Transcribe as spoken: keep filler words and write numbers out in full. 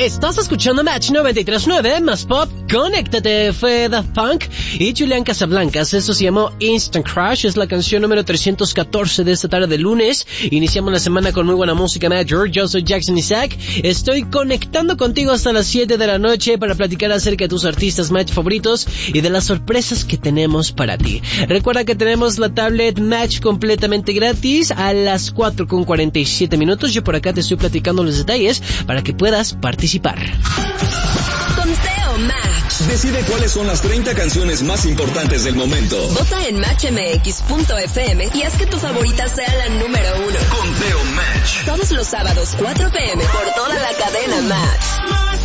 Estás escuchando Match noventa y tres punto nueve, más pop, conéctate, fue Daft Punk y Julián Casablancas. Esto se llamó Instant Crush, es la canción número trescientos catorce de esta tarde de lunes. Iniciamos la semana con muy buena música, Major. Yo soy Jackson Isaac, estoy conectando contigo hasta las siete de la noche para platicar acerca de tus artistas Match favoritos y de las sorpresas que tenemos para ti. Recuerda que tenemos la tablet Match completamente gratis a las cuatro con cuarenta y siete minutos. Yo por acá te estoy platicando los detalles para que puedas participar. Conteo Match. Decide cuáles son las treinta canciones más importantes del momento. Vota en match m x punto f m y haz que tu favorita sea la número uno. Conteo Match. Todos los sábados, cuatro p m por toda la cadena Match.